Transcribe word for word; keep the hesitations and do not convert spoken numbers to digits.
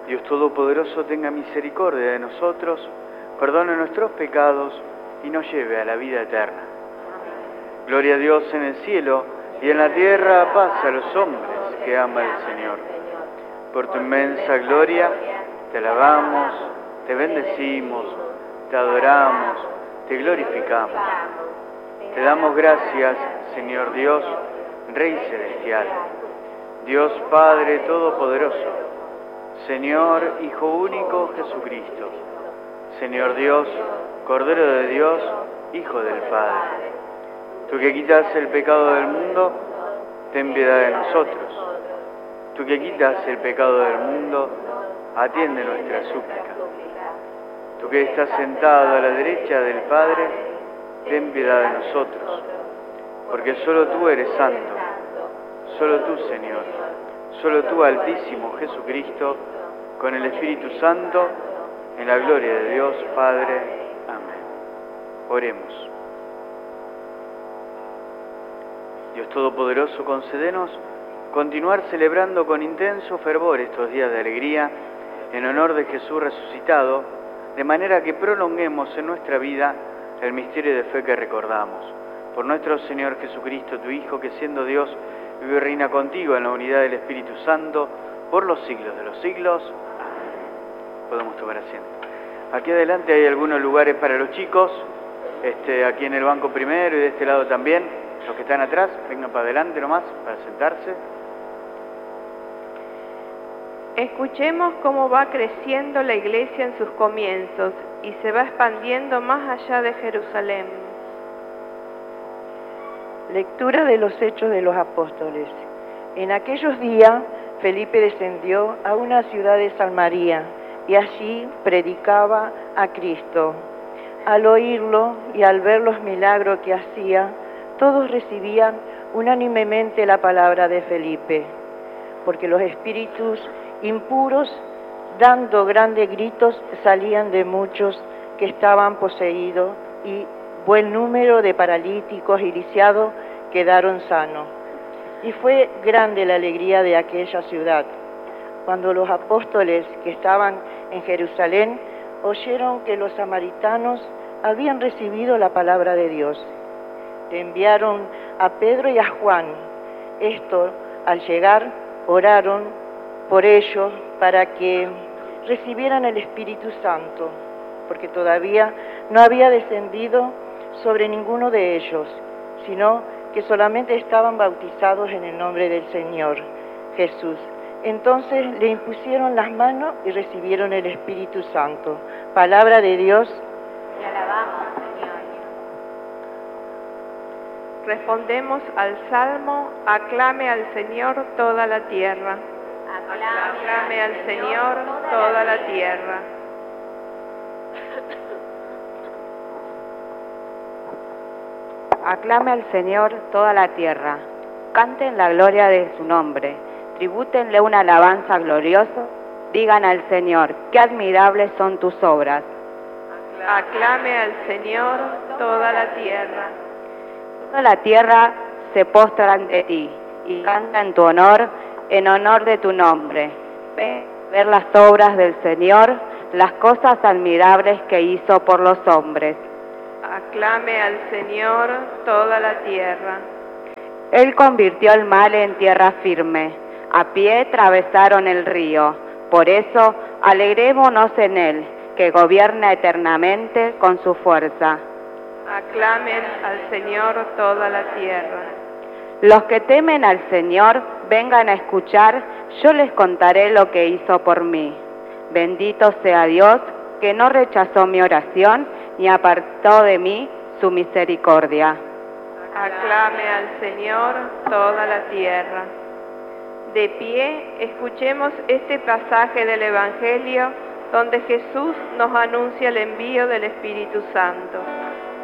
Dios Todopoderoso tenga misericordia de nosotros, perdone nuestros pecados y nos lleve a la vida eterna. Gloria a Dios en el cielo y en la tierra paz a los hombres que ama el Señor. Por tu inmensa gloria te alabamos, te bendecimos, te adoramos, te glorificamos. Te damos gracias, Señor Dios, Rey Celestial, Dios Padre Todopoderoso, Señor Hijo Único Jesucristo, Señor Dios, Cordero de Dios, Hijo del Padre. Tú que quitas el pecado del mundo, ten piedad de nosotros. Tú que quitas el pecado del mundo, atiende nuestra súplica. Tú que estás sentado a la derecha del Padre, ten piedad de nosotros. Porque solo tú eres santo, solo tú, Señor, solo tú, Altísimo Jesucristo, con el Espíritu Santo, en la gloria de Dios Padre. Amén. Oremos. Dios Todopoderoso, concédenos continuar celebrando con intenso fervor estos días de alegría en honor de Jesús resucitado, de manera que prolonguemos en nuestra vida el misterio de fe que recordamos. Por nuestro Señor Jesucristo, tu Hijo, que siendo Dios, vive y reina contigo en la unidad del Espíritu Santo, por los siglos de los siglos. Amén. Podemos tomar asiento. Aquí adelante hay algunos lugares para los chicos, este, aquí en el banco primero y de este lado también. Los que están atrás, vengan para adelante nomás, para sentarse. Escuchemos cómo va creciendo la Iglesia en sus comienzos y se va expandiendo más allá de Jerusalén. Lectura de los Hechos de los Apóstoles. En aquellos días, Felipe descendió a una ciudad de Samaria y allí predicaba a Cristo. Al oírlo y al ver los milagros que hacía, todos recibían unánimemente la palabra de Felipe, porque los espíritus impuros, dando grandes gritos, salían de muchos que estaban poseídos y buen número de paralíticos y lisiados quedaron sanos. Y fue grande la alegría de aquella ciudad, cuando los apóstoles que estaban en Jerusalén oyeron que los samaritanos habían recibido la palabra de Dios. Enviaron a Pedro y a Juan. Estos, al llegar, oraron por ellos para que recibieran el Espíritu Santo, porque todavía no había descendido sobre ninguno de ellos, sino que solamente estaban bautizados en el nombre del Señor Jesús. Entonces le impusieron las manos y recibieron el Espíritu Santo. Palabra de Dios. Te alabamos, Señor. Respondemos al Salmo, aclame al Señor toda la tierra. Aclame al Señor toda la tierra. Aclame al Señor toda la tierra. Canten la gloria de su nombre. Tribútenle una alabanza gloriosa. Digan al Señor, qué admirables son tus obras. Aclame al Señor toda la tierra. Toda la tierra se postra ante ti y canta en tu honor, en honor de tu nombre. Ve ver las obras del Señor, las cosas admirables que hizo por los hombres. Aclame al Señor toda la tierra. Él convirtió el mar en tierra firme. A pie atravesaron el río. Por eso, alegrémonos en Él, que gobierna eternamente con su fuerza. Aclamen al Señor toda la tierra. Los que temen al Señor, vengan a escuchar, yo les contaré lo que hizo por mí. Bendito sea Dios, que no rechazó mi oración, ni apartó de mí su misericordia. Aclame al Señor toda la tierra. De pie, escuchemos este pasaje del Evangelio donde Jesús nos anuncia el envío del Espíritu Santo.